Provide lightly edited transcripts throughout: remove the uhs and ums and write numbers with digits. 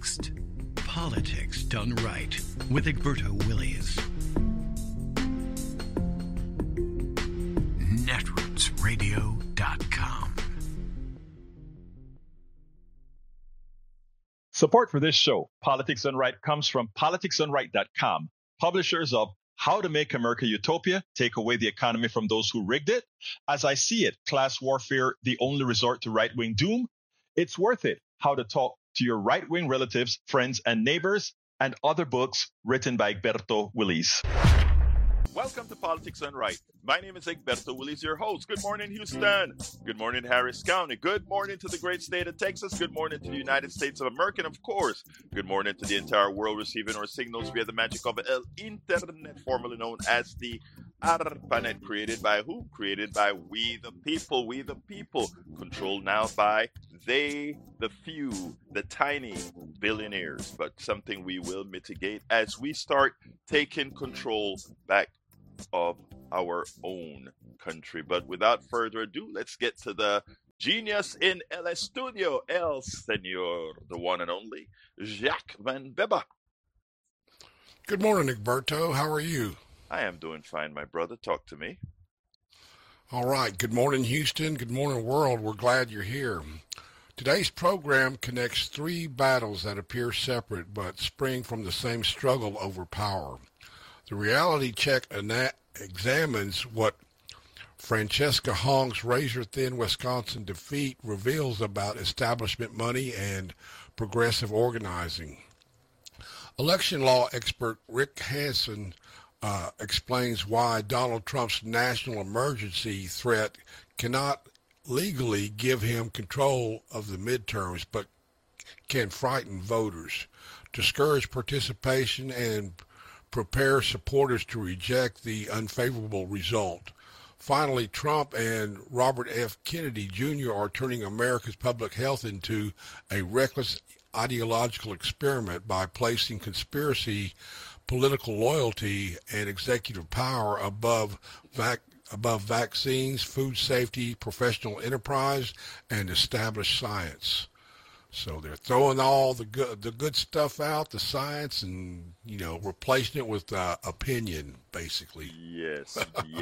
next. Politics Done Right with Egberto Willies. Netrootsradio.com. Support for this show, Politics Done Right, comes from politicsdoneright.com, publishers of How to Make America Utopia, Take Away the Economy from Those Who Rigged It, As I See It, Class Warfare, The Only Resort to Right-Wing Doom, It's Worth It, How to Talk to Your Right-Wing Relatives, Friends, and Neighbors, and other books written by Egberto Willies. Welcome to Politics Done Right. My name is Egberto Willies, your host. Good morning, Houston. Good morning, Harris County. Good morning to the great state of Texas. Good morning to the United States of America. And of course, good morning to the entire world receiving our signals via the magic of El Internet, formerly known as the ARPANET, created by who? Created by we the people. We the people. Controlled now by they, the few, the tiny billionaires. But something we will mitigate as we start taking control back of our own country. But without further ado, let's get to the genius in El Estudio, El Senor, the one and only, Jacques Van Beba. Good morning, Egberto. How are you? I am doing fine, my brother. Talk to me. All right. Good morning, Houston. Good morning, world. We're glad you're here. Today's program connects three battles that appear separate but spring from the same struggle over power. The reality check examines what Francesca Hong's razor-thin Wisconsin defeat reveals about establishment money and progressive organizing. Election law expert Rick Hansen explains why Donald Trump's national emergency threat cannot legally give him control of the midterms, but can frighten voters, discourage participation, and prepare supporters to reject the unfavorable result. Finally, Trump and Robert F. Kennedy Jr. are turning America's public health into a reckless ideological experiment by placing conspiracy, political loyalty, and executive power above vaccines, food safety, professional enterprise, and established science. So they're throwing all the good stuff out, the science, and replacing it with opinion, basically. Yes.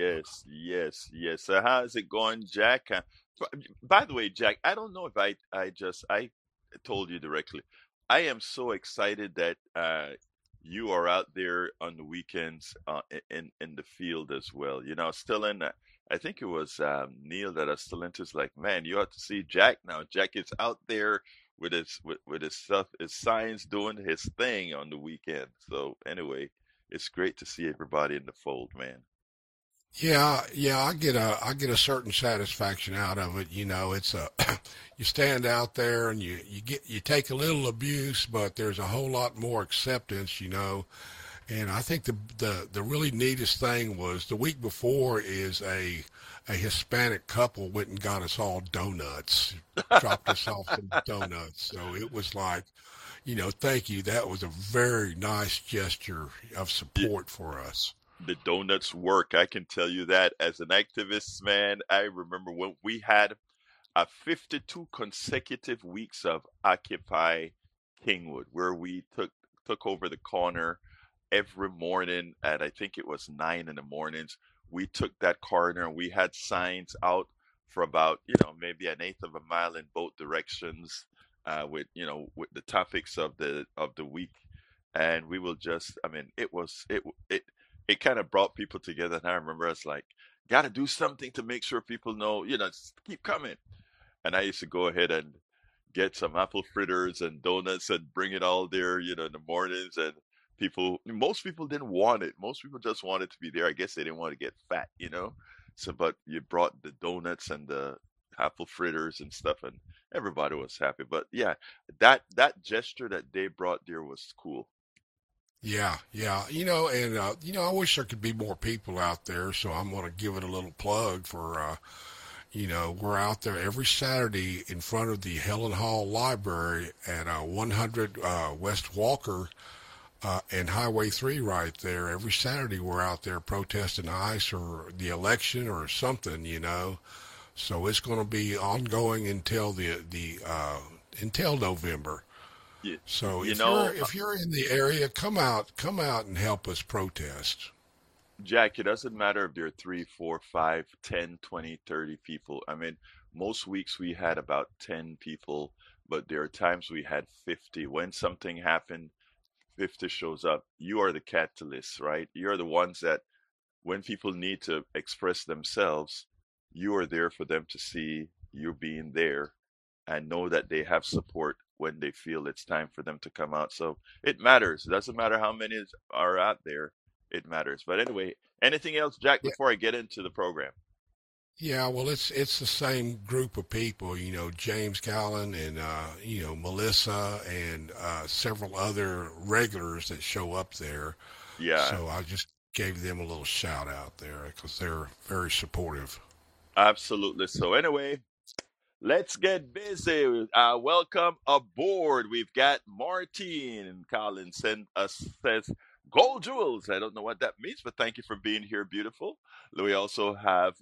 So how is it going, Jack? By the way, Jack, I don't know if I told you directly. I am so excited that you are out there on the weekends in the field as well. Still in. I think it was Neil that I still into. It's like, man, you ought to see Jack now. Jack is out there with his stuff, his science, doing his thing on the weekend. So anyway, it's great to see everybody in the fold, man. Yeah, I get a certain satisfaction out of it. It's you stand out there and you take a little abuse, but there's a whole lot more acceptance, And I think the really neatest thing was the week before is a Hispanic couple went and got us all donuts, dropped us off some donuts. So it was like, thank you. That was a very nice gesture of support for us. The donuts work. I can tell you that as an activist, man. I remember when we had 52 consecutive weeks of Occupy Kingwood, where we took over the corner every morning at, I think it was 9 in the mornings. We took that corner and we had signs out for about, maybe an eighth of a mile in both directions, with the topics of the week. And we will just, it kind of brought people together. And I remember us like, got to do something to make sure people know, just keep coming. And I used to go ahead and get some apple fritters and donuts and bring it all there, in the mornings. And most people didn't want it. Most people just wanted to be there. I guess they didn't want to get fat, So, but you brought the donuts and the apple fritters and stuff, and everybody was happy. But yeah, that gesture that they brought there was cool. Yeah. I wish there could be more people out there, so I'm going to give it a little plug for, we're out there every Saturday in front of the Helen Hall Library at 100 West Walker and Highway 3 right there. Every Saturday we're out there protesting ICE or the election or something, So it's going to be ongoing until until November. You, So you if you're know, if you're in the area, come out and help us protest. Jack, it doesn't matter if there are 3, 4, 5, 10, 20, 30 people. I mean, most weeks we had about 10 people, but there are times we had 50. When something happened, 50 shows up. You are the catalyst, right? You're the ones that, when people need to express themselves, you are there for them to see you being there and know that they have support when they feel it's time for them to come out. So it matters. It doesn't matter how many are out there. It matters. But anyway, anything else, Jack, Yeah, before I get into the program? yeah. Well, it's the same group of people. James Callen and Melissa and several other regulars that show up there. Yeah, So I just gave them a little shout out there because they're very supportive. absolutely. So anyway, let's get busy. Welcome aboard. We've got Martine Collins sent us says gold jewels. I don't know what that means, but thank you for being here, beautiful. We also have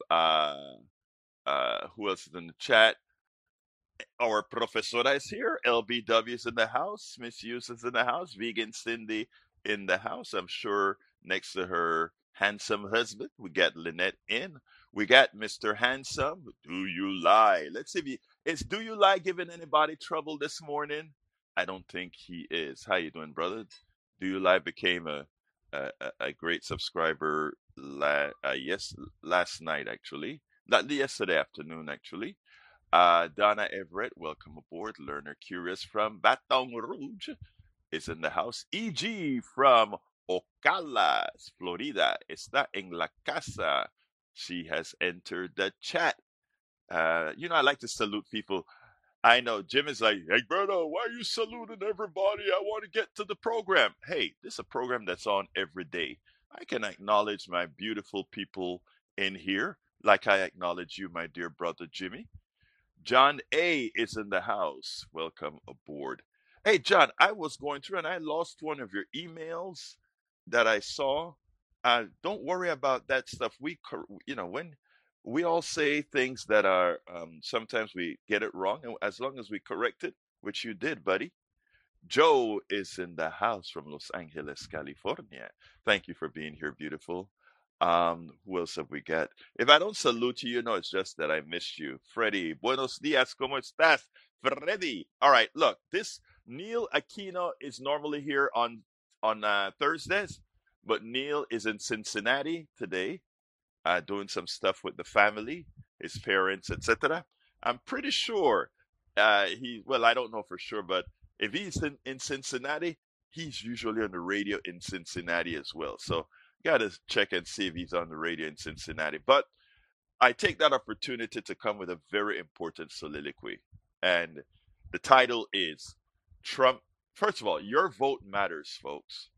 who else is in the chat? Our professora is here. LBW is in the house. Miss Hughes is in the house. Vegan Cindy in the house. I'm sure next to her handsome husband, we got Lynette in. We got Mr. Handsome. Do you lie? Let's see if is Do You Lie giving anybody trouble this morning? I don't think he is. How you doing, brother? Do You Lie became a great subscriber last night, actually. Not yesterday afternoon, actually. Donna Everett, welcome aboard. Learner Curious from Baton Rouge is in the house. EG from Ocala, Florida, está en la casa. She has entered the chat. I like to salute people. I know Jim is like, hey, brother, why are you saluting everybody? I want to get to the program. Hey, this is a program that's on every day. I can acknowledge my beautiful people in here, like I acknowledge you, my dear brother Jimmy. John A is in the house. Welcome aboard. Hey, John, I was going through and I lost one of your emails that I saw. Don't worry about that stuff. When we all say things that are, sometimes we get it wrong, and as long as we correct it, which you did, buddy. Joe is in the house from Los Angeles, California. Thank you for being here, beautiful. Who else have we got? If I don't salute you, it's just that I missed you. Freddie, buenos dias, ¿cómo estás? Freddie. All right, look, this Neil Aquino is normally here on Thursdays, but Neil is in Cincinnati today, doing some stuff with the family, his parents, etc. I'm pretty sure I don't know for sure, but if he's in Cincinnati, he's usually on the radio in Cincinnati as well. So got to check and see if he's on the radio in Cincinnati. But I take that opportunity to come with a very important soliloquy. And the title is Trump. First of all, your vote matters, folks.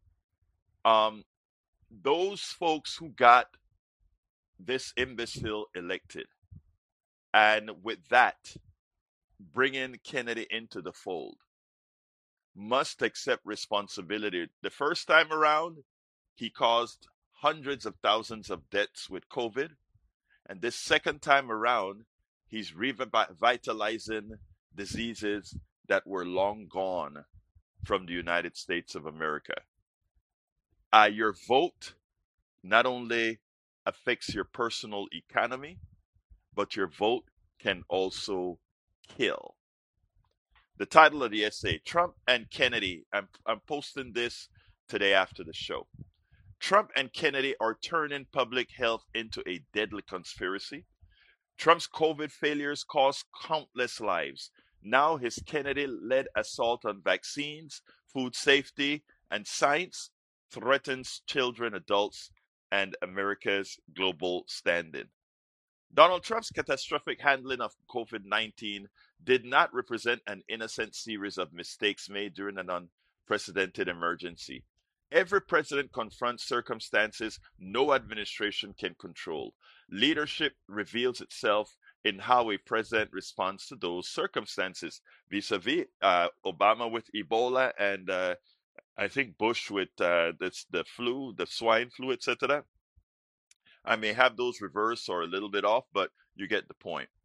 Those folks who got this imbecile elected, and with that, bringing Kennedy into the fold, must accept responsibility. The first time around, he caused hundreds of thousands of deaths with COVID. And this second time around, he's revitalizing diseases that were long gone from the United States of America. Your vote not only affects your personal economy, but your vote can also kill. The title of the essay, Trump and Kennedy. I'm posting this today after the show. Trump and Kennedy are turning public health into a deadly conspiracy. Trump's COVID failures cost countless lives. Now his Kennedy-led assault on vaccines, food safety, and science threatens children, adults, and America's global standing. Donald Trump's catastrophic handling of COVID-19 did not represent an innocent series of mistakes made during an unprecedented emergency. Every president confronts circumstances no administration can control. Leadership reveals itself in how a president responds to those circumstances, vis-a-vis Obama with Ebola and I think Bush with the flu, the swine flu, etc. I may have those reversed or a little bit off, but you get the point.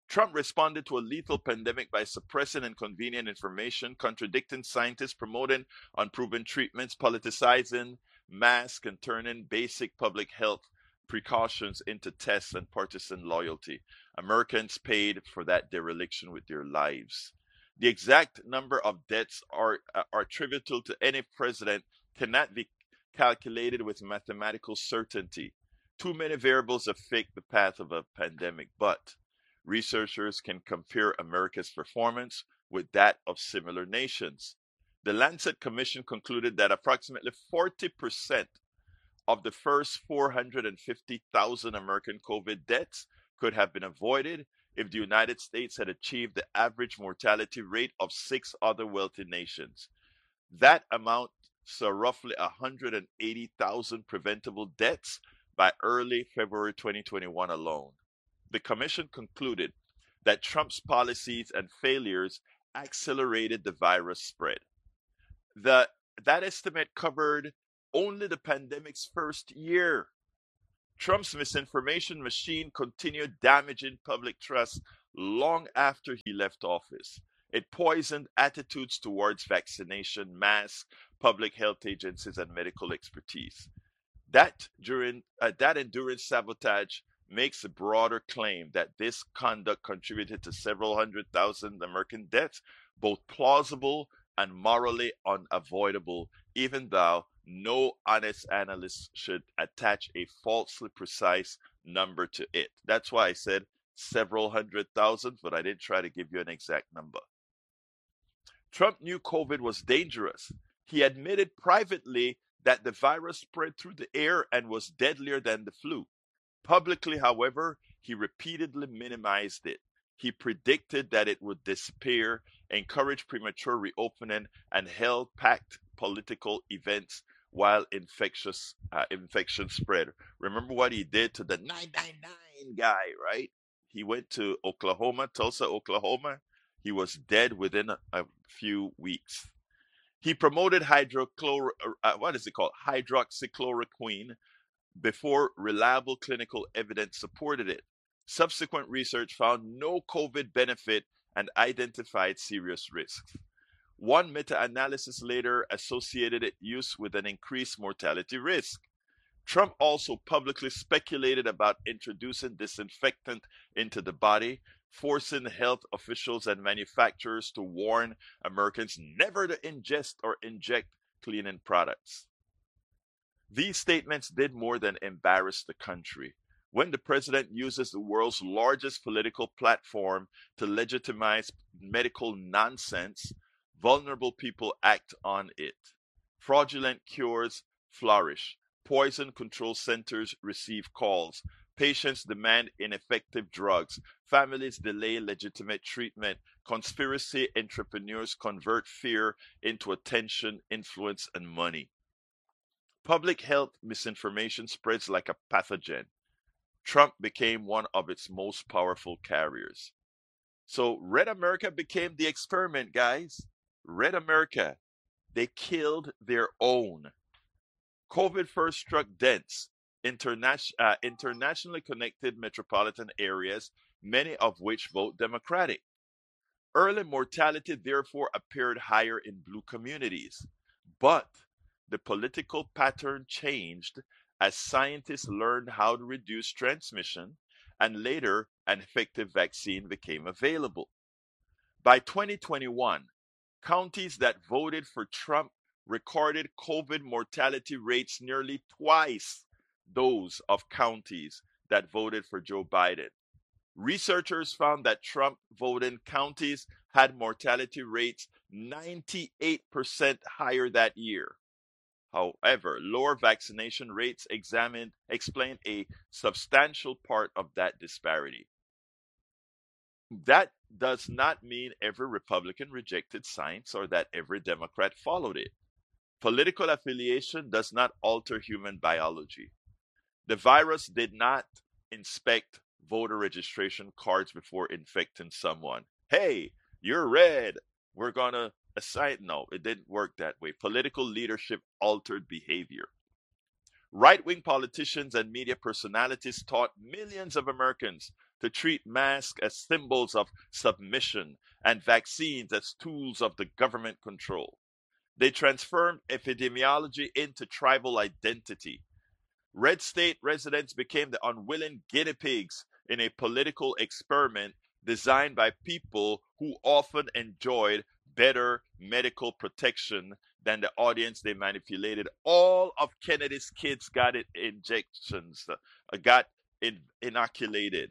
Trump responded to a lethal pandemic by suppressing inconvenient information, contradicting scientists, promoting unproven treatments, politicizing masks, and turning basic public health precautions into tests and partisan loyalty. Americans paid for that dereliction with their lives. The exact number of deaths are attributable to any president cannot be calculated with mathematical certainty. Too many variables affect the path of a pandemic, but researchers can compare America's performance with that of similar nations. The Lancet Commission concluded that approximately 40% of the first 450,000 American COVID deaths could have been avoided if the United States had achieved the average mortality rate of 6 other wealthy nations. That amounts to roughly 180,000 preventable deaths by early February 2021 alone. The commission concluded that Trump's policies and failures accelerated the virus spread. That estimate covered only the pandemic's first year. Trump's misinformation machine continued damaging public trust long after he left office. It poisoned attitudes towards vaccination, masks, public health agencies, and medical expertise. That enduring sabotage makes a broader claim that this conduct contributed to several 100,000 American deaths, both plausible and morally unavoidable, even though no honest analyst should attach a falsely precise number to it. That's why I said several 100,000, but I didn't try to give you an exact number. Trump knew COVID was dangerous. He admitted privately that the virus spread through the air and was deadlier than the flu. Publicly, however, he repeatedly minimized it. He predicted that it would disappear, encouraged premature reopening, and held packed political events while infection spread. Remember what he did to the 999 guy, right? He went to Tulsa, Oklahoma. He was dead within a few weeks. He promoted hydroxychloroquine before reliable clinical evidence supported it. Subsequent research found no COVID benefit and identified serious risks. One meta-analysis later associated its use with an increased mortality risk. Trump also publicly speculated about introducing disinfectant into the body, forcing health officials and manufacturers to warn Americans never to ingest or inject cleaning products. These statements did more than embarrass the country. When the president uses the world's largest political platform to legitimize medical nonsense, vulnerable people act on it. Fraudulent cures flourish. Poison control centers receive calls. Patients demand ineffective drugs. Families delay legitimate treatment. Conspiracy entrepreneurs convert fear into attention, influence, and money. Public health misinformation spreads like a pathogen. Trump became one of its most powerful carriers. So Red America became the experiment, guys. Red America, they killed their own. COVID first struck dense, internationally connected metropolitan areas, many of which vote Democratic. Early mortality therefore appeared higher in blue communities. But the political pattern changed as scientists learned how to reduce transmission, and later an effective vaccine became available. By 2021, counties that voted for Trump recorded COVID mortality rates nearly twice those of counties that voted for Joe Biden. Researchers found that Trump voting counties had mortality rates 98% higher that year. However, lower vaccination rates explain a substantial part of that disparity. That does not mean every Republican rejected science or that every Democrat followed it. Political affiliation does not alter human biology. The virus did not inspect voter registration cards before infecting someone. Hey, you're red. We're going to assign. No, it didn't work that way. Political leadership altered behavior. Right-wing politicians and media personalities taught millions of Americans to treat masks as symbols of submission and vaccines as tools of the government control. They transformed epidemiology into tribal identity. Red state residents became the unwilling guinea pigs in a political experiment designed by people who often enjoyed better medical protection than the audience they manipulated. All of Kennedy's kids got injections, got inoculated.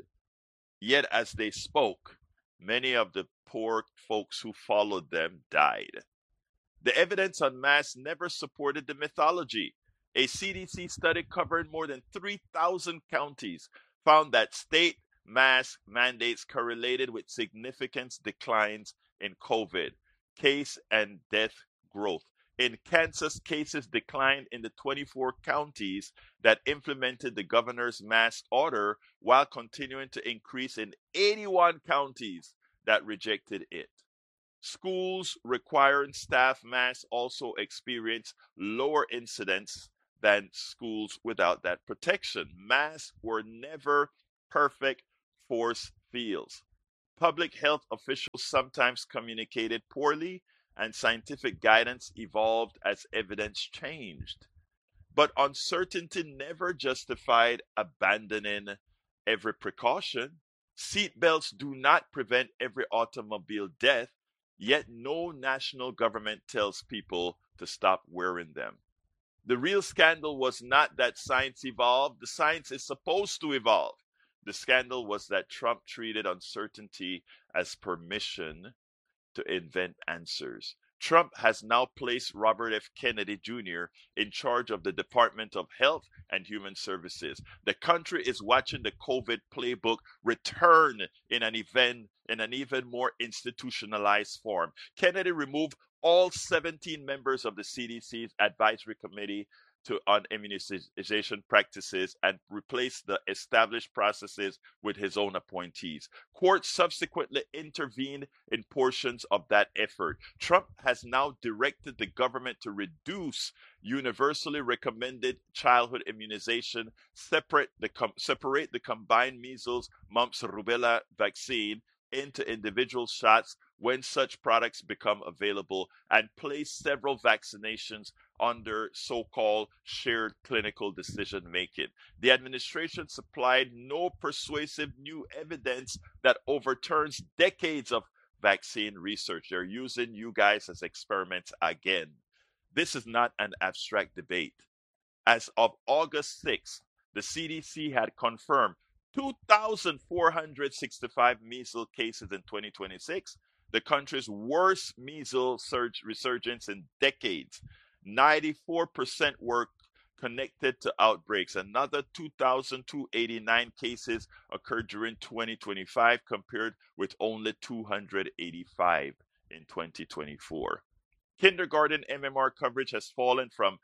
Yet as they spoke, many of the poor folks who followed them died. The evidence on masks never supported the mythology. A CDC study covering more than 3,000 counties found that state mask mandates correlated with significant declines in COVID case and death growth. In Kansas, cases declined in the 24 counties that implemented the governor's mask order, while continuing to increase in 81 counties that rejected it. Schools requiring staff masks also experience lower incidence than schools without that protection. Masks were never perfect force fields. Public health officials sometimes communicated poorly, and scientific guidance evolved as evidence changed. But uncertainty never justified abandoning every precaution. Seatbelts do not prevent every automobile death, yet no national government tells people to stop wearing them. The real scandal was not that science evolved. The science is supposed to evolve. The scandal was that Trump treated uncertainty as permission to invent answers. Trump has now placed Robert F. Kennedy Jr. in charge of the Department of Health and Human Services. The country is watching the COVID playbook return in an even more institutionalized form. Kennedy removed all 17 members of the CDC's advisory committee on immunization practices and replaced the established processes with his own appointees. Courts subsequently intervened in portions of that effort. Trump has now directed the government to reduce universally recommended childhood immunization, separate the combined measles, mumps, rubella vaccine into individual shots when such products become available, and place several vaccinations under so-called shared clinical decision making. The administration supplied no persuasive new evidence that overturns decades of vaccine research. They're using you guys as experiments again. This is not an abstract debate. As of August 6th, the CDC had confirmed 2,465 measles cases in 2026, the country's worst measles resurgence in decades. 94% were connected to outbreaks. Another 2,289 cases occurred during 2025, compared with only 285 in 2024. Kindergarten MMR coverage has fallen from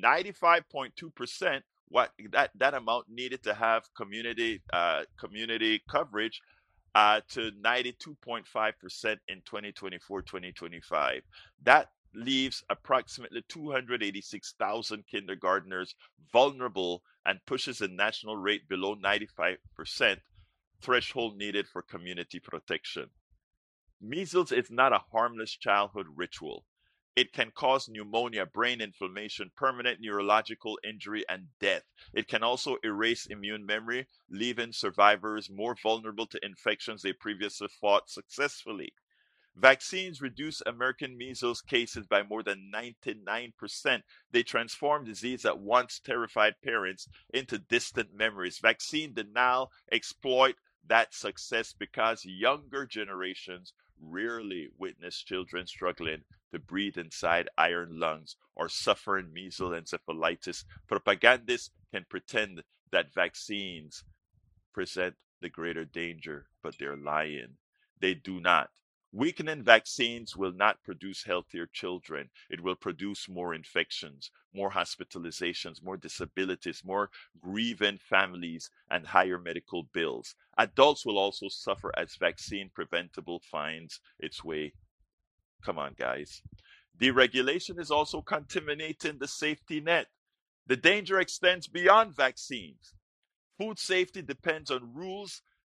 95.2%, what that amount needed to have community coverage, to 92.5% in 2024-2025. That leaves approximately 286,000 kindergartners vulnerable and pushes the national rate below 95% threshold needed for community protection. Measles is not a harmless childhood ritual. It can cause pneumonia, brain inflammation, permanent neurological injury, and death. It can also erase immune memory, leaving survivors more vulnerable to infections they previously fought successfully. Vaccines reduce American measles cases by more than 99%. They transform disease that once terrified parents into distant memories. Vaccine denial exploit that success because younger generations rarely witness children struggling to breathe inside iron lungs or suffering measles encephalitis. Propagandists can pretend that vaccines present the greater danger, but they're lying. They do not. Weakening vaccines will not produce healthier children. It will produce more infections, more hospitalizations, more disabilities, more grieving families, and higher medical bills. Adults will also suffer as vaccine preventable finds its way. Come on, guys. Deregulation is also contaminating the safety net. The danger extends beyond vaccines. Food safety depends on rules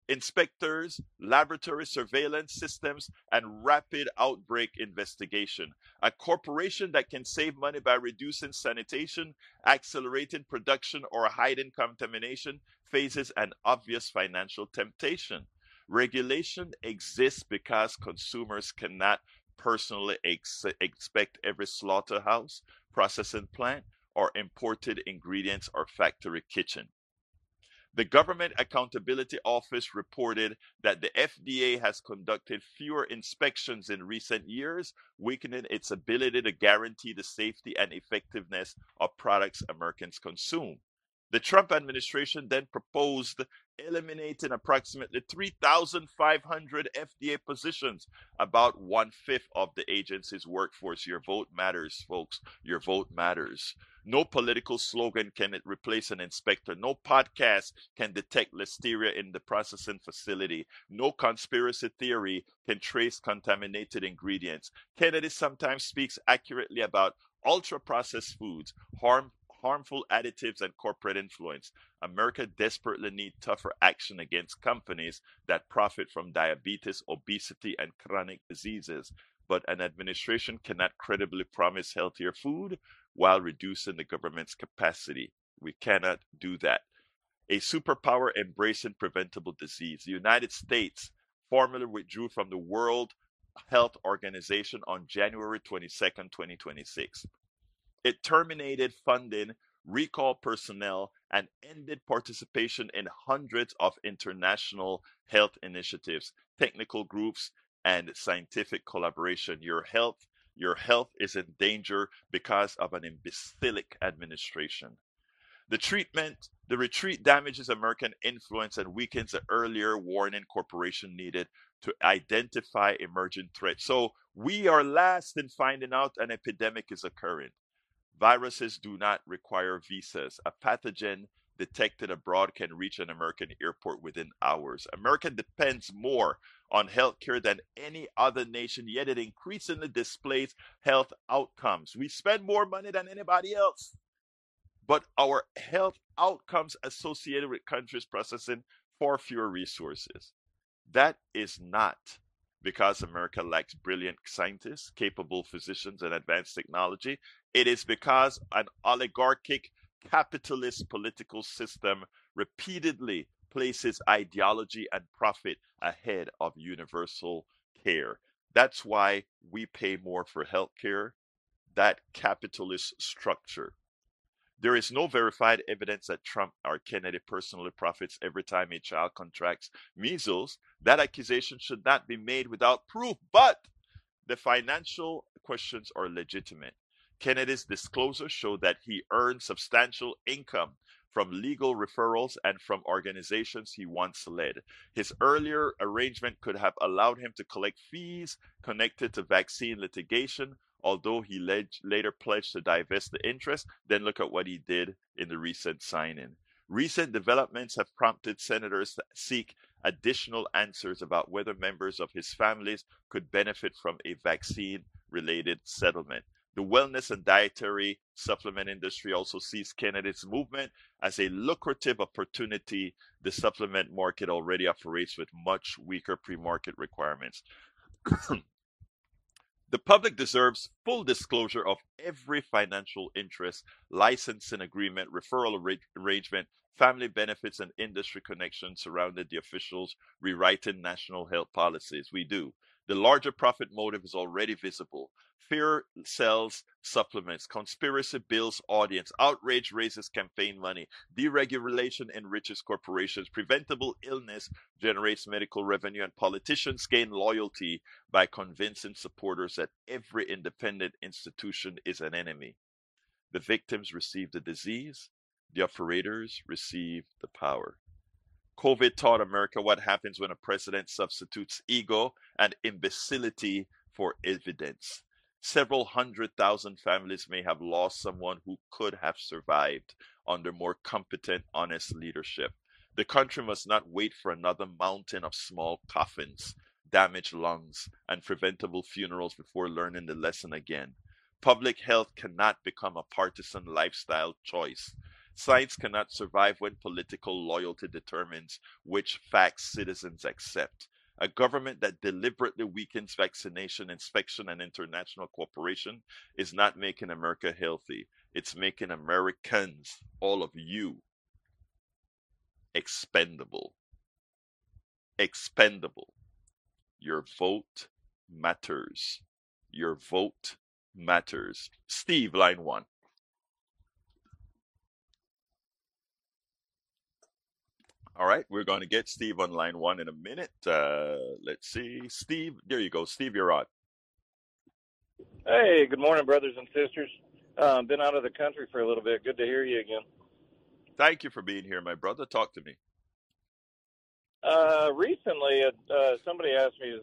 inspectors, laboratory surveillance systems, and rapid outbreak investigation. A corporation that can save money by reducing sanitation, accelerating production, or hiding contamination faces an obvious financial temptation. Regulation exists because consumers cannot personally inspect every slaughterhouse, processing plant, or imported ingredients or factory kitchen. The Government Accountability Office reported that the FDA has conducted fewer inspections in recent years, weakening its ability to guarantee the safety and effectiveness of products Americans consume. The Trump administration then proposed eliminating approximately 3,500 FDA positions, about 1/5 of the agency's workforce. Your vote matters, folks. Your vote matters. No political slogan can replace an inspector. No podcast can detect listeria in the processing facility. No conspiracy theory can trace contaminated ingredients. Kennedy sometimes speaks accurately about ultra-processed foods, harmful additives, and corporate influence. America desperately needs tougher action against companies that profit from diabetes, obesity, and chronic diseases. But an administration cannot credibly promise healthier food while reducing the government's capacity. We cannot do that. A superpower embracing preventable disease. The United States formally withdrew from the World Health Organization on January 22nd, 2026. It terminated funding, recalled personnel, and ended participation in hundreds of international health initiatives, technical groups, and scientific collaboration. Your health is in danger because of an imbecilic administration. The retreat damages American influence and weakens the earlier warning corporation needed to identify emerging threats. So we are last in finding out an epidemic is occurring. Viruses do not require visas. A pathogen detected abroad can reach an American airport within hours. America depends more on healthcare than any other nation, yet it increasingly displays health outcomes. We spend more money than anybody else, but our health outcomes associated with countries processing far fewer resources. That is not because America lacks brilliant scientists, capable physicians, and advanced technology. It is because an oligarchic capitalist political system repeatedly places ideology and profit ahead of universal care. That's why we pay more for healthcare, that capitalist structure. There is no verified evidence that Trump or Kennedy personally profits every time a child contracts measles. That accusation should not be made without proof, but the financial questions are legitimate. Kennedy's disclosures show that he earned substantial income from legal referrals and from organizations he once led. His earlier arrangement could have allowed him to collect fees connected to vaccine litigation, although he later pledged to divest the interest. Then look at what he did in the recent signing. Recent developments have prompted senators to seek additional answers about whether members of his families could benefit from a vaccine-related settlement. The wellness and dietary supplement industry also sees Kennedy's movement as a lucrative opportunity. The supplement market already operates with much weaker pre-market requirements. The public deserves full disclosure of every financial interest, licensing agreement, referral arrangement, family benefits, and industry connections surrounding the officials rewriting national health policies. We do. The larger profit motive is already visible. Fear sells supplements. Conspiracy builds audience. Outrage raises campaign money. Deregulation enriches corporations. Preventable illness generates medical revenue. And politicians gain loyalty by convincing supporters that every independent institution is an enemy. The victims receive the disease. The operators receive the power. COVID taught America what happens when a president substitutes ego and imbecility for evidence. Several 100,000 families may have lost someone who could have survived under more competent, honest leadership. The country must not wait for another mountain of small coffins, damaged lungs, and preventable funerals before learning the lesson again. Public health cannot become a partisan lifestyle choice. Science cannot survive when political loyalty determines which facts citizens accept. A government that deliberately weakens vaccination, inspection, and international cooperation is not making America healthy. It's making Americans, all of you, expendable. Expendable. Your vote matters. Your vote matters. Steve, line 1. All right, we're going to get Steve on line 1 in a minute. Let's see. Steve, there you go. Steve, you're on. Hey, good morning, brothers and sisters. Been out of the country for a little bit. Good to hear you again. Thank you for being here, my brother. Talk to me. Recently, somebody asked me,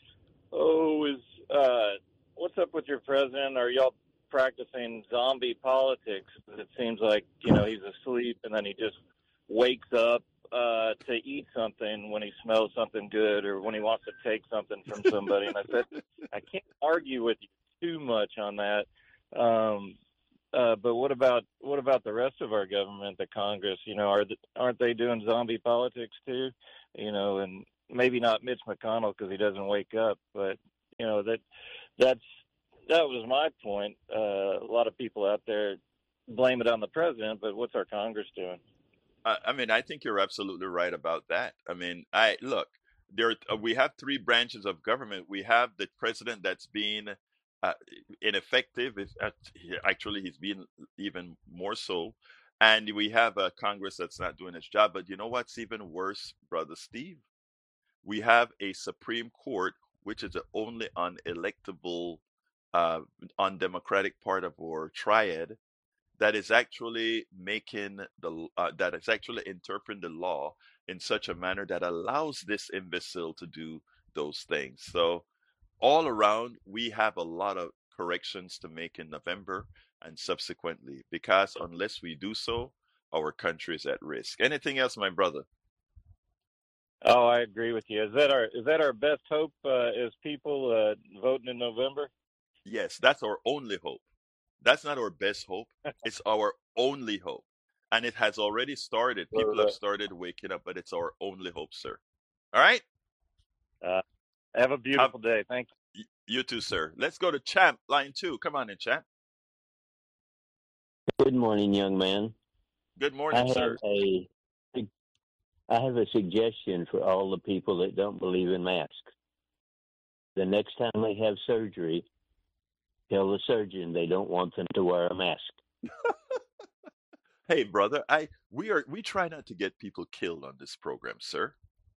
what's up with your president? Are y'all practicing zombie politics? It seems like, he's asleep and then he just wakes up to eat something when he smells something good or when he wants to take something from somebody. And I said, I can't argue with you too much on that. But what about the rest of our government, the Congress? Aren't they doing zombie politics too? And maybe not Mitch McConnell because he doesn't wake up, but that was my point. A lot of people out there blame it on the president, but what's our Congress doing? I think you're absolutely right about that. Look, we have 3 branches of government. We have the president that's being ineffective. Actually, he's being even more so. And we have a Congress that's not doing its job. But you know what's even worse, Brother Steve? We have a Supreme Court, which is the only unelectable, undemocratic part of our triad, that is actually interpreting the law in such a manner that allows this imbecile to do those things. So all around, we have a lot of corrections to make in November and subsequently, because unless we do so, our country is at risk. Anything else, my brother? Oh, I agree with you. Is that our best hope as people voting in November? Yes, that's our only hope. That's not our best hope. It's our only hope. And it has already started. People have started waking up, but it's our only hope, sir. All right? Have a beautiful day. Thank you. You too, sir. Let's go to Champ, line 2. Come on in, Champ. Good morning, young man. Good morning, sir. I have a suggestion for all the people that don't believe in masks. The next time they have surgery, tell the surgeon they don't want them to wear a mask. Hey, brother, we try not to get people killed on this program, sir.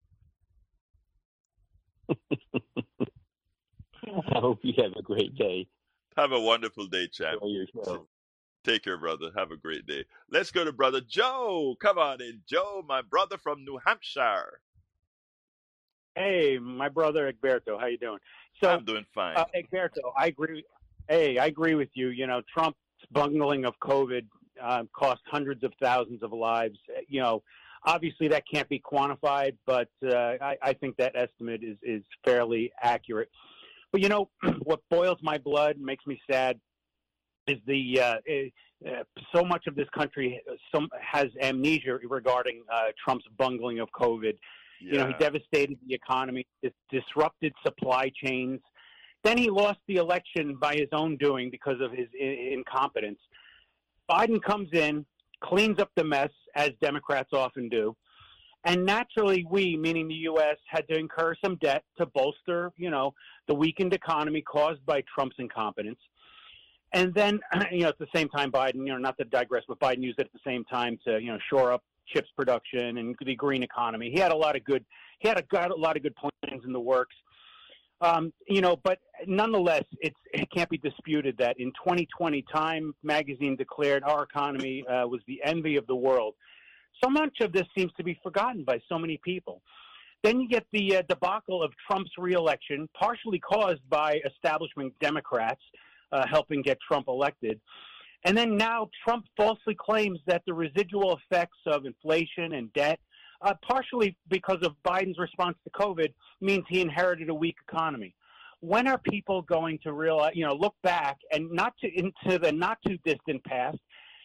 I hope you have a great day. Have a wonderful day, Champ. Enjoy your show. Take care, brother. Have a great day. Let's go to Brother Joe. Come on in, Joe, my brother from New Hampshire. Hey, my brother Egberto, how you doing? So I'm doing fine. Egberto, I agree. Hey, I agree with you. Trump's bungling of COVID cost hundreds of thousands of lives. Obviously that can't be quantified, but I think that estimate is fairly accurate. But what boils my blood, makes me sad, is so much of this country has amnesia regarding Trump's bungling of COVID. Yeah. He devastated the economy, disrupted supply chains. Then he lost the election by his own doing because of his incompetence. Biden comes in, cleans up the mess, as Democrats often do. And naturally, we, meaning the U.S., had to incur some debt to bolster, the weakened economy caused by Trump's incompetence. And then, at the same time, Biden, not to digress, but Biden used it at the same time to, shore up chips production and the green economy. He had a lot of good plans in the works. But nonetheless, it can't be disputed that in 2020, Time magazine declared our economy was the envy of the world. So much of this seems to be forgotten by so many people. Then you get the debacle of Trump's reelection, partially caused by establishment Democrats helping get Trump elected. And then now Trump falsely claims that the residual effects of inflation and debt, partially because of Biden's response to COVID, means he inherited a weak economy. When are people going to realize, look back and into the not too distant past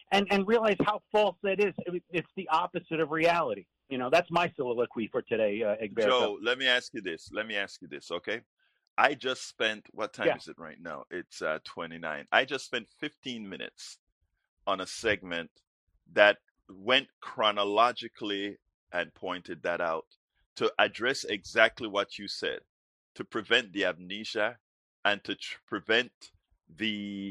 and realize how false that is. It's the opposite of reality. That's my soliloquy for today, Egberto. Joe, let me ask you this. Okay? I just spent, what time is it right now? It's 29. I just spent 15 minutes on a segment that went chronologically and pointed that out to address exactly what you said, to prevent the amnesia and to prevent the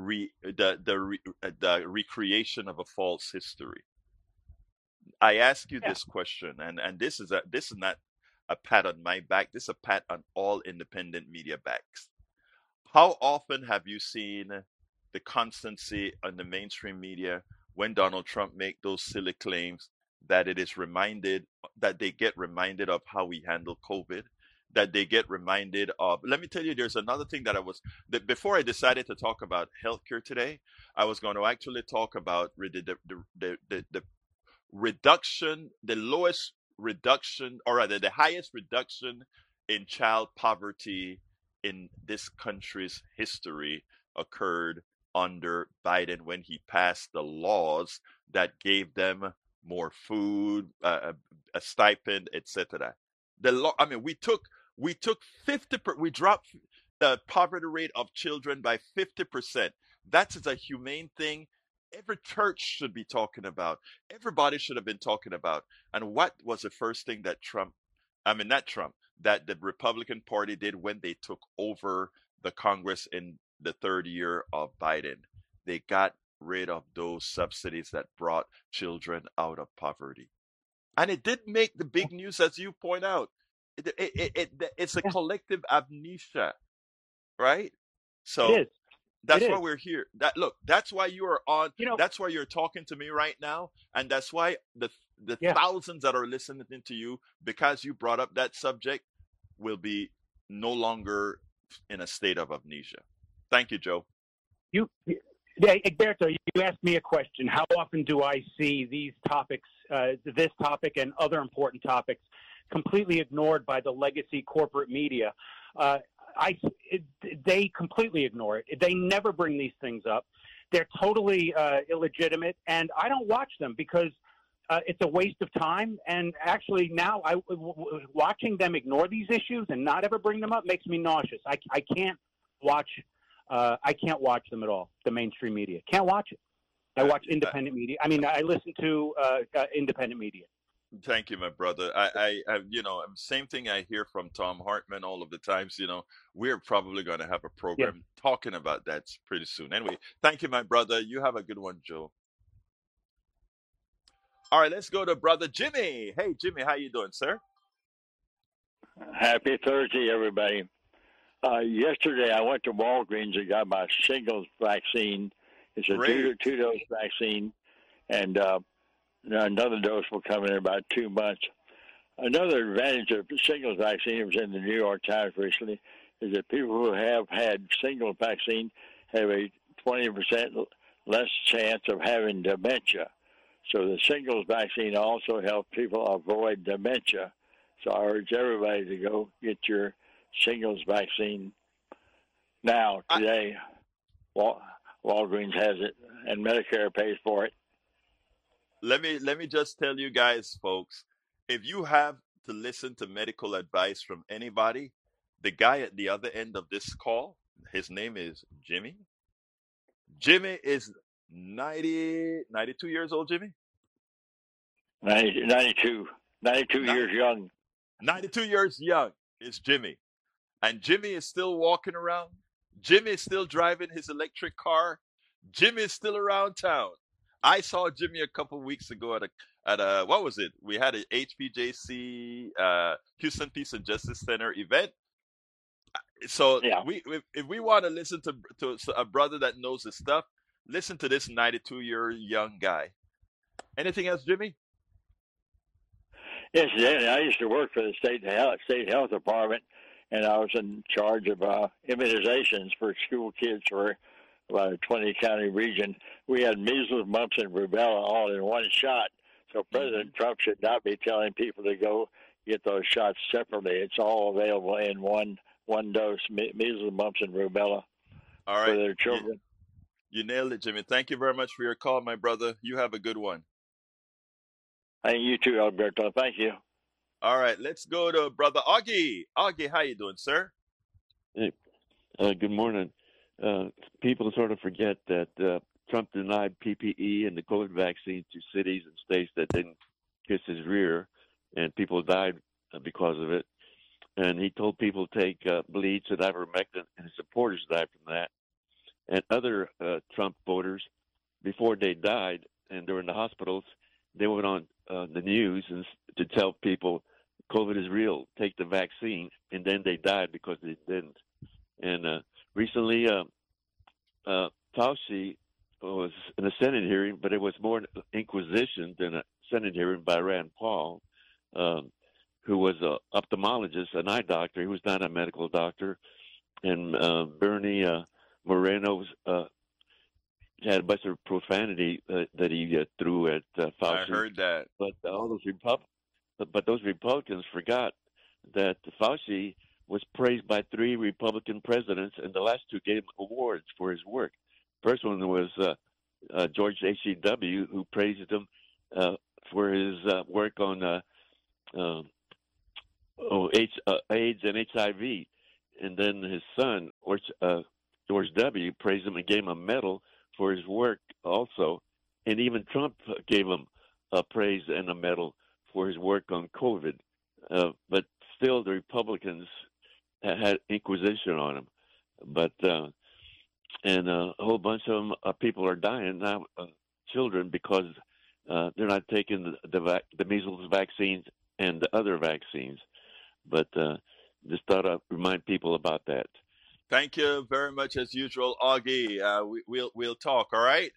recreation of a false history. I ask you this question, and this is not a pat on my back. This is a pat on all independent media backs. How often have you seen the constancy on the mainstream media when Donald Trump make those silly claims that they get reminded of how we handle COVID, that they get reminded of. Let me tell you, there's another thing that before I decided to talk about healthcare today, I was going to actually talk about the reduction, the lowest reduction, or rather the highest reduction in child poverty in this country's history occurred under Biden when he passed the laws that gave them more food, a stipend, etc. We dropped the poverty rate of children by 50%. That is a humane thing. Every church should be talking about. Everybody should have been talking about. And what was the first thing that the Republican Party did when they took over the Congress in the third year of Biden? They got rid of those subsidies that brought children out of poverty. And it did make the big news, as you point out. It's a collective amnesia, right? So it is. That's why we're here. That's why you are on. That's why you're talking to me right now, and that's why the thousands that are listening to you, because you brought up that subject, will be no longer in a state of amnesia. Thank you, Joe. Egberto, you asked me a question. How often do I see these topics, this topic and other important topics, completely ignored by the legacy corporate media? They completely ignore it. They never bring these things up. They're totally illegitimate, and I don't watch them because it's a waste of time. And actually, now watching them ignore these issues and not ever bring them up makes me nauseous. I can't watch. I can't watch them at all. The mainstream media can't watch it. I watch independent media. I listen to independent media. Thank you, my brother. I same thing I hear from Tom Hartman all of the times. We're probably going to have a program talking about that pretty soon. Anyway, thank you, my brother. You have a good one, Joe. All right, let's go to brother Jimmy. Hey, Jimmy, how you doing, sir? Happy Thursday, everybody. Yesterday, I went to Walgreens and got my shingles vaccine. It's a two-dose vaccine, and another dose will come in about 2 months. Another advantage of the shingles vaccine, it was in the New York Times recently, is that people who have had shingles vaccine have a 20% less chance of having dementia. So the shingles vaccine also helps people avoid dementia. So I urge everybody to go get your shingles vaccine now, today. Walgreens has it, and Medicare pays for it. Let me just tell you guys, folks, if you have to listen to medical advice from anybody, the guy at the other end of this call, his name is Jimmy. Jimmy is 92 years old, Jimmy? 92 years young. 92 years young is Jimmy. And Jimmy is still walking around. Jimmy is still driving his electric car. Jimmy is still around town. I saw Jimmy a couple of weeks ago at a what was it? We had an HPJC Houston Peace and Justice Center event. So if we want to listen to a brother that knows his stuff, listen to this 92-year young guy. Anything else, Jimmy? Yes, I used to work for the state health department, and I was in charge of immunizations for school kids for about a 20-county region. We had measles, mumps, and rubella all in one shot. So President Trump should not be telling people to go get those shots separately. It's all available in one dose, measles, mumps, and rubella for their children. You nailed it, Jimmy. Thank you very much for your call, my brother. You have a good one. Hey, you too, Alberto. Thank you. All right, let's go to Brother Augie. Augie, how you doing, sir? Hey, good morning. People sort of forget that Trump denied PPE and the COVID vaccine to cities and states that didn't kiss his rear, and people died because of it. And he told people to take bleach and ivermectin, and his supporters died from that. And other Trump voters, before they died and they were in the hospitals, they went on the news and to tell people COVID is real, take the vaccine, and then they died because they didn't. And recently, Fauci was in a Senate hearing, but it was more an inquisition than a Senate hearing by Rand Paul, who was an ophthalmologist, an eye doctor. He was not a medical doctor. And Bernie Moreno had a bunch of profanity that he threw at Fauci. I heard that. But all those Republicans forgot that Fauci was praised by 3 Republican presidents, and the last 2 gave him awards for his work. First one was George H.W., who praised him for his work on AIDS and HIV. And then his son, George W., praised him and gave him a medal for his work also. And even Trump gave him a praise and a medal for his work on COVID. But still, the Republicans had inquisition on him. But and a whole bunch of them, people are dying now, children, because they're not taking the measles vaccines and the other vaccines. But just thought I'd remind people about that. Thank you very much, as usual, Augie. We'll talk. All right.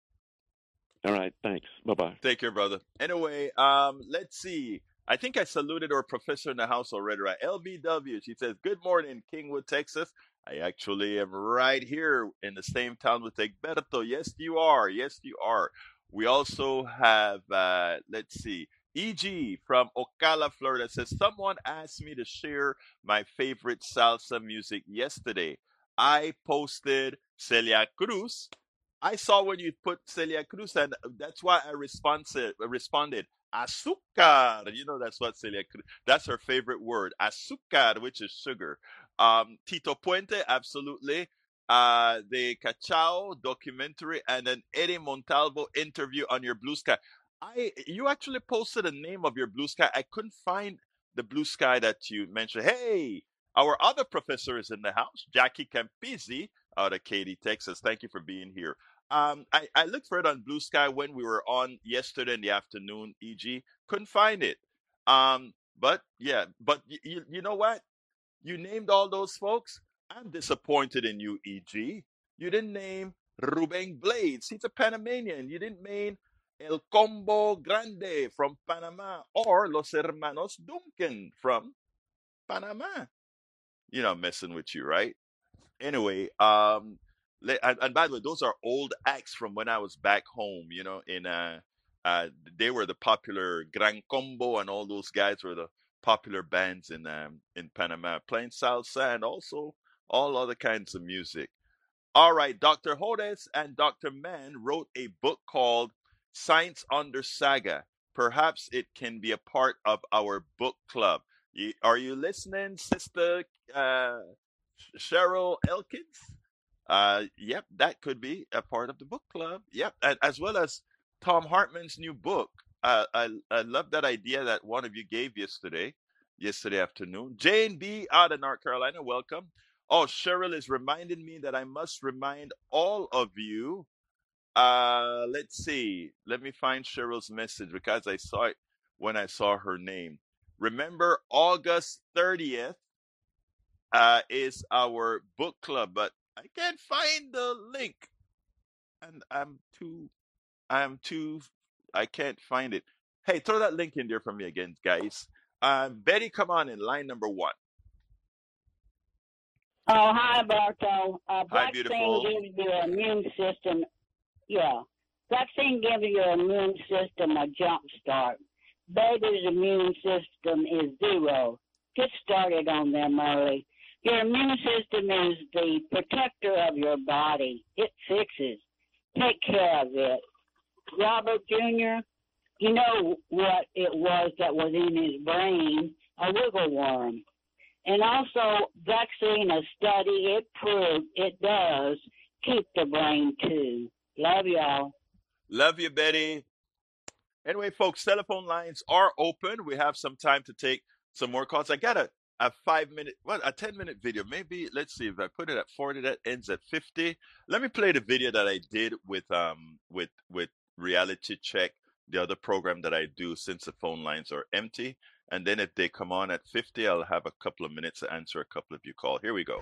All right. Thanks. Bye-bye. Take care, brother. Anyway, let's see. I think I saluted our professor in the house already, right? LBW. She says, "Good morning, Kingwood, Texas. I actually am right here in the same town with Egberto. Yes, you are. Yes, you are." We also have, let's see, EG from Ocala, Florida says, "Someone asked me to share my favorite salsa music yesterday. I posted Celia Cruz. I saw when you put Celia Cruz, and that's why I responded, azúcar. You know, that's what Celia Cruz, that's her favorite word, azúcar, which is sugar. Tito Puente, absolutely. The Cachao documentary, and an Eddie Montalvo interview on your Blue Sky. You actually posted the name of your Blue Sky. I couldn't find the Blue Sky that you mentioned. Hey, our other professor is in the house, Jackie Campisi out of Katy, Texas. Thank you for being here. I looked for it on Blue Sky when we were on yesterday in the afternoon, EG. Couldn't find it. But you know what? You named all those folks. I'm disappointed in you, EG. You didn't name Ruben Blades. He's a Panamanian. You didn't name El Combo Grande from Panama or Los Hermanos Duncan from Panama. You know, I'm messing with you, right? Anyway, and by the way, those are old acts from when I was back home. You know, they were the popular Gran Combo, and all those guys were the popular bands in Panama, playing salsa and also all other kinds of music. All right, Dr. Hodes and Dr. Mann wrote a book called Science Under Saga. Perhaps it can be a part of our book club. Are you listening, Sister Cheryl Elkins? Yep, that could be a part of the book club. Yep, and as well as Tom Hartman's new book. I love that idea that one of you gave yesterday afternoon. Jane B. out of North Carolina, welcome. Oh, Cheryl is reminding me that I must remind all of you. Let's see. Let me find Cheryl's message because I saw it when I saw her name. Remember, August 30th is our book club, but I can't find the link, and I can't find it. Hey, throw that link in there for me again, guys. Betty, come on in, line number 1. Oh, hi, Barto. Hi, beautiful. Vaccine gives your immune system, vaccine gives your immune system a jump start. Baby's immune system is 0. Get started on them early. Your immune system is the protector of your body. It fixes. Take care of it. Robert Jr., you know what it was that was in his brain, a wiggle worm. And also, vaccine, a study, it proved it does keep the brain too. Love y'all. Love you, Betty. Anyway, folks, telephone lines are open. We have some time to take some more calls. I got a 5-minute, a 10-minute video. Maybe, let's see, if I put it at 40, that ends at 50. Let me play the video that I did with Reality Check, the other program that I do since the phone lines are empty. And then if they come on at 50, I'll have a couple of minutes to answer a couple of you calls. Here we go.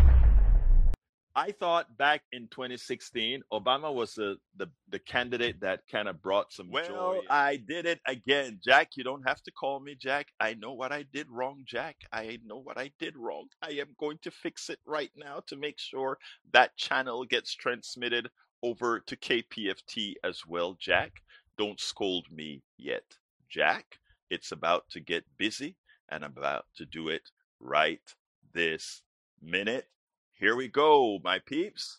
I thought back in 2016, Obama was the candidate that kind of brought some joy. Well, I did it again. Jack, you don't have to call me Jack. I know what I did wrong, Jack. I know what I did wrong. I am going to fix it right now to make sure that channel gets transmitted over to KPFT as well, Jack. Don't scold me yet, Jack. It's about to get busy, and I'm about to do it right this minute. Here we go, my peeps.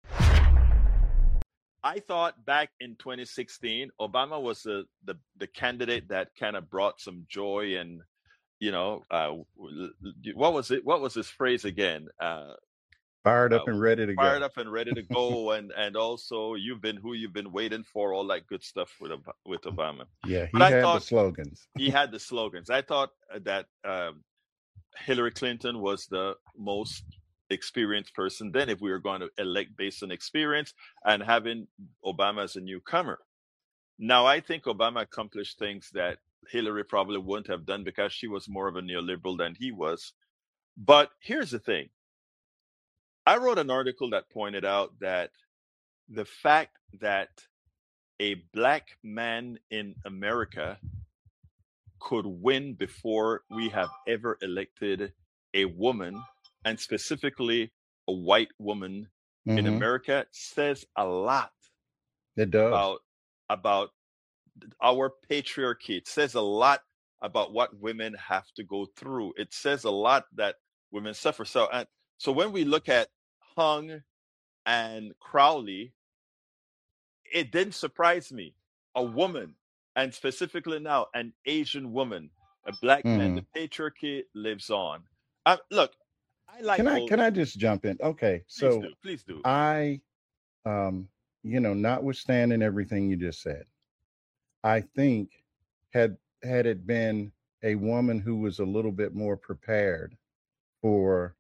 I thought back in 2016, Obama was the candidate that kind of brought some joy and, what was it? What was his phrase again? Fired up and ready to go. Fired up and ready to go, and also you've been who you've been waiting for, all that good stuff with Obama. Yeah, he had the slogans. He had the slogans. I thought that Hillary Clinton was the most experienced person then, if we were going to elect based on experience, and having Obama as a newcomer. Now, I think Obama accomplished things that Hillary probably wouldn't have done because she was more of a neoliberal than he was. But here's the thing. I wrote an article that pointed out that the fact that a black man in America could win before we have ever elected a woman, and specifically a white woman in America, says a lot. It does. About our patriarchy. It says a lot about what women have to go through. It says a lot that women suffer. So when we look at Hung and Crowley, it didn't surprise me. A woman, and specifically now an Asian woman, a black man, the patriarchy lives on. Look, I like. Can I just jump in? Okay, so please do. I, notwithstanding everything you just said, I think had it been a woman who was a little bit more prepared for,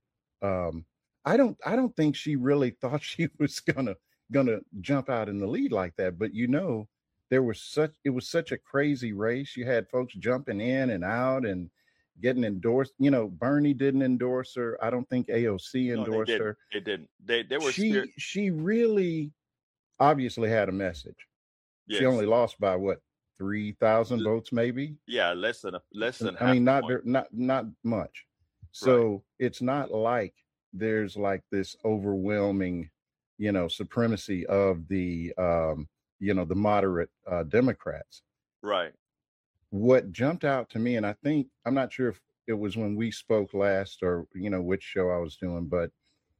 I don't think she really thought she was gonna jump out in the lead like that. But it was such a crazy race. You had folks jumping in and out and getting endorsed. Bernie didn't endorse her. I don't think AOC endorsed her. They didn't. They were. She really obviously had a message. Yes. She only lost by 3,000 votes, maybe. Yeah, less than. I mean, not much. So It's not like there's like this overwhelming, supremacy of the the moderate Democrats. Right. What jumped out to me, and I think, I'm not sure if it was when we spoke last or, which show I was doing, but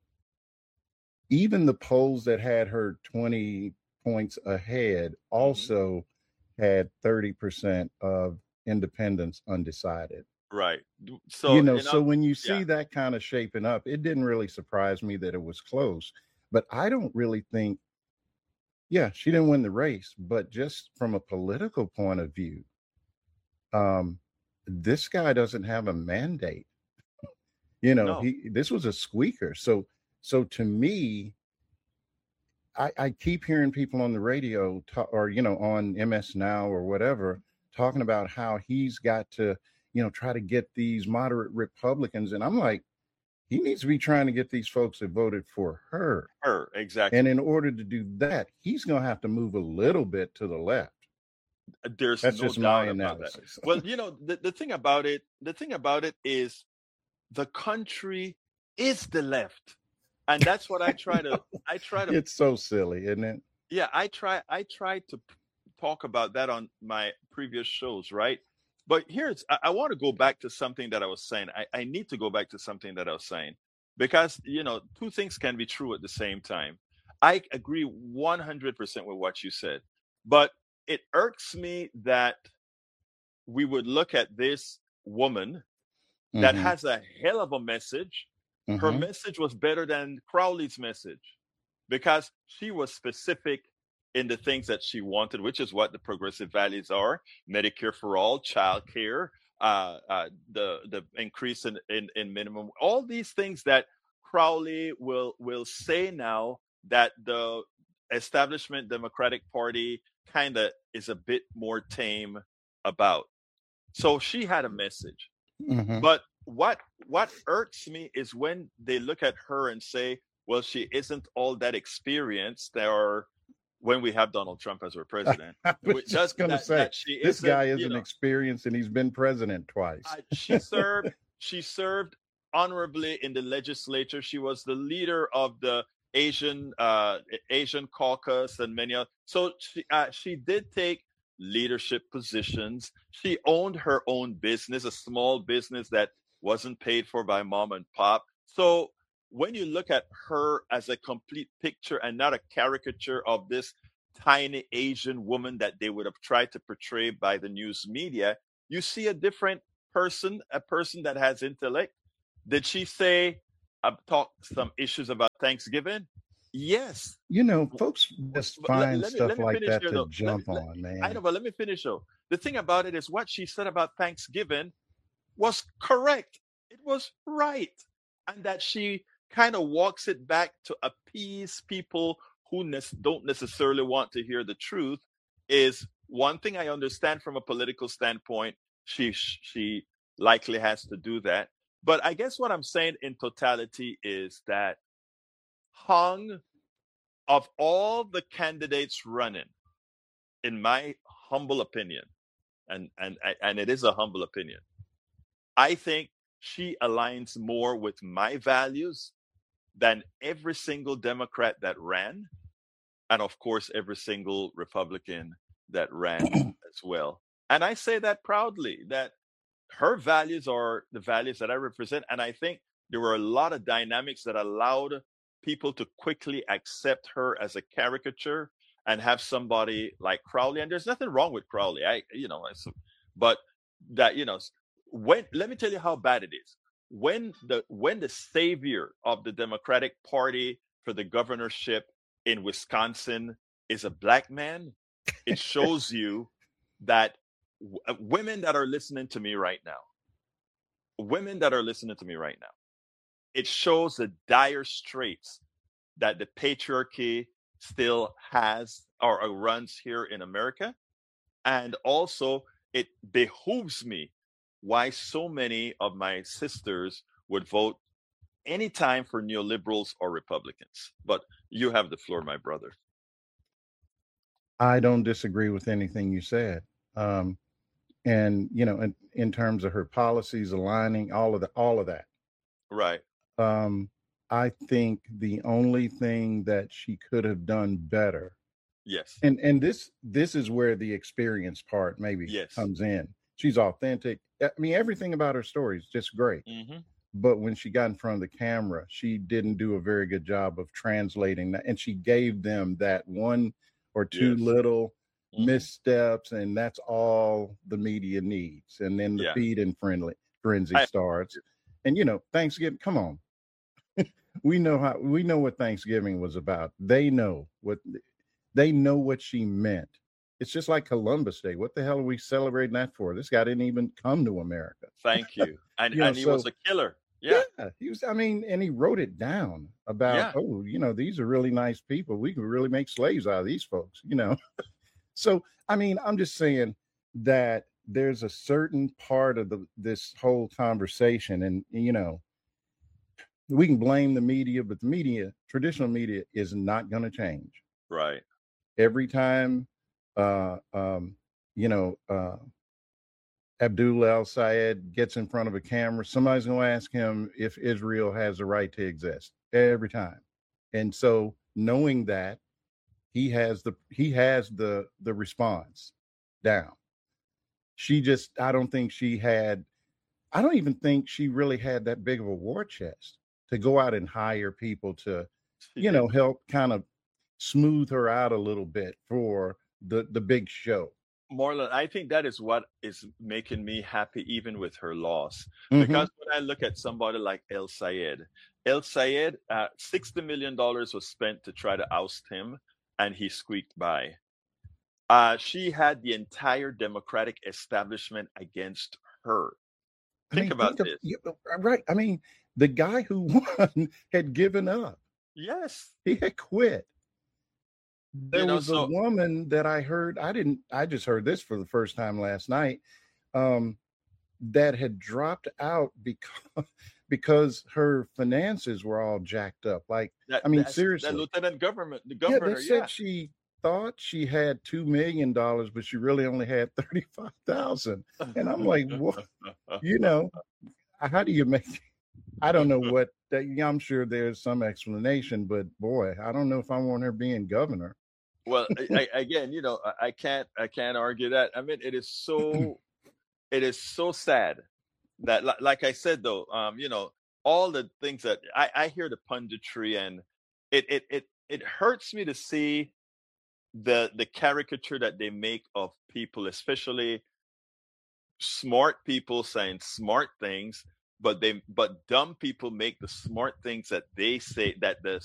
even the polls that had her 20 points ahead also had 30% of independents undecided. Right. So, so when you see that kind of shaping up, it didn't really surprise me that it was close, but I don't really think, she didn't win the race, but just from a political point of view, this guy doesn't have a mandate. No. This was a squeaker. So to me, I keep hearing people on the radio or on MS Now or whatever talking about how he's got to try to get these moderate Republicans, and I'm like, he needs to be trying to get these folks that voted for her. Exactly. And in order to do that, he's going to have to move a little bit to the left. That's no just doubt my about analysis. That. Well, the thing about it is the country is the left. And that's what I try to It's so silly, isn't it? Yeah, I try to talk about that on my previous shows, right? But I want to go back to something that I was saying. I need to go back to something that I was saying. because two things can be true at the same time. I agree 100% with what you said, but it irks me that we would look at this woman that Mm-hmm. has a hell of a message. Her Mm-hmm. message was better than Crowley's message because she was specific in the things that she wanted, which is what the progressive values are: Medicare for all, child care, the increase in minimum, all these things that Crowley will say now that the establishment Democratic Party kind of is a bit more tame about. So she had a message. Mm-hmm. But what irks me is when they look at her and say, well, she isn't all that experienced, or when we have Donald Trump as our president. I was just going to say, this guy isn't experienced and he's been president twice. She served honorably in the legislature. She was the leader of the Asian caucus and many others. So she did take leadership positions. She owned her own business, a small business that wasn't paid for by mom and pop. So when you look at her as a complete picture and not a caricature of this tiny Asian woman that they would have tried to portray by the news media, you see a different person, a person that has intellect. Did she say, talk some issues about Thanksgiving? Yes. Folks just find stuff like that to jump on, man. I know, but let me finish though. The thing about it is what she said about Thanksgiving was correct. It was right. And that she kind of walks it back to appease people who don't necessarily want to hear the truth is one thing I understand from a political standpoint. She likely has to do that. But I guess what I'm saying in totality is that of all the candidates running, in my humble opinion, and it is a humble opinion, I think she aligns more with my values than every single Democrat that ran, and of course every single Republican that ran as well. And I say that proudly, that her values are the values that I represent. And I think there were a lot of dynamics that allowed people to quickly accept her as a caricature and have somebody like Crowley. And there's nothing wrong with Crowley. But that, let me tell you how bad it is. When the savior of the Democratic Party for the governorship in Wisconsin is a black man, it shows you that women that are listening to me right now, it shows the dire straits that the patriarchy still has or runs here in America. And also it behooves me why so many of my sisters would vote anytime for neoliberals or Republicans. But you have the floor, my brother. I don't disagree with anything you said. And in terms of her policies aligning, all of that. Right. I think the only thing that she could have done better. Yes. And this is where the experience part maybe comes in. She's authentic. I mean, everything about her story is just great. Mm-hmm. But when she got in front of the camera, she didn't do a very good job of translating that. And she gave them that one or two little missteps, and that's all the media needs. And then the feed and frenzy starts. And Thanksgiving, come on. we know what Thanksgiving was about. They know what she meant. It's just like Columbus Day. What the hell are we celebrating that for? This guy didn't even come to America. Thank you. And he was a killer. Yeah, he was. I mean, and he wrote it down about, these are really nice people. We could really make slaves out of these folks, So, I mean, I'm just saying that there's a certain part of this whole conversation, and, we can blame the media, but the media, traditional media, is not going to change. Right. Every time, Abdul El-Sayed gets in front of a camera, somebody's going to ask him if Israel has a right to exist every time. And so knowing that, he has the response down. I don't even think she really had that big of a war chest to go out and hire people to, help kind of smooth her out a little bit for the big show. Marlon, I think that is what is making me happy, even with her loss. Mm-hmm. Because when I look at somebody like El Sayed, $60 million was spent to try to oust him, and he squeaked by. She had the entire Democratic establishment against her. Think about this. Right. I mean, the guy who won had given up. Yes. He had quit. There was a woman that I heard, I just heard this for the first time last night, that had dropped out because her finances were all jacked up. Like, seriously. The lieutenant governor. The governor, they said she thought she had $2 million, but she really only had 35,000. And I'm like, what? How do you make? I don't know what. I'm sure there's some explanation, but boy, I don't know if I want her being governor. Well, again, I can't argue that. I mean, it is so sad that, like I said, though, all the things that I hear, the punditry, and it hurts me to see the caricature that they make of people, especially smart people saying smart things, but dumb people make the smart things that they say, that the